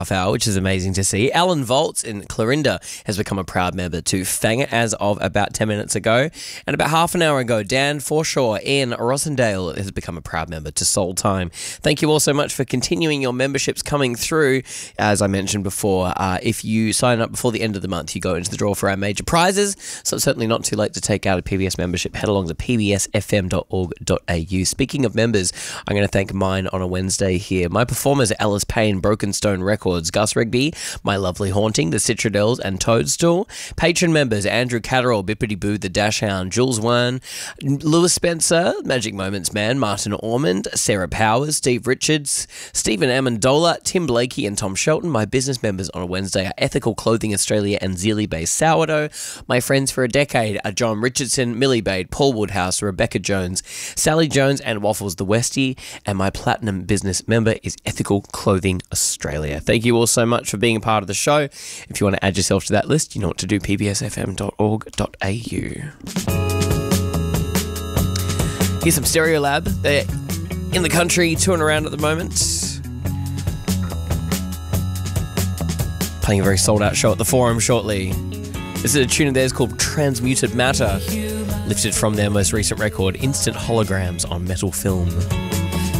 half hour, which is amazing to see. Alan Volts in Clarinda has become a proud member to Fang as of about 10 minutes ago. And about half an hour ago, Dan Forshaw in Rossendale has become a proud member to Soul Time. Thank you all so much for continuing your memberships coming through. As I mentioned before, if you sign up before the end of the month, you go into the draw for our major prizes. So it's certainly not too late to take out a PBS membership. Head along to pbsfm.org.au. Speaking of members, I'm going to thank mine on a Wednesday here. My performers are Alice Payne, Broken Stone Records, Gus Rigby, My Lovely Haunting, The Citradels and Toadstool. Patron members Andrew Catterall, Bippity Boo, The Dashhound, Jules Wern, Lewis Spencer, Magic Moments Man, Martin Ormond, Sarah Powers, Steve Richards, Stephen Amendola, Tim Blakey and Tom Shelton. My business members on a Wednesday are Ethical Clothing Australia and Zealy Bay Sourdough. My friends for a decade are John Richardson, Millie Bade, Paul Woodhouse, Rebecca Jones, Sally Jones and Waffles the Westie. And my platinum business member is Ethical Clothing Australia. Thank you all so much for being a part of the show. If you want to add yourself to that list, you know what to do, pbsfm.org.au. Here's some Stereolab. They're in the country, touring around at the moment. Playing a very sold-out show at the Forum shortly. This is a tune of theirs called Transmuted Matter, lifted from their most recent record, Instant Holograms on Metal Film.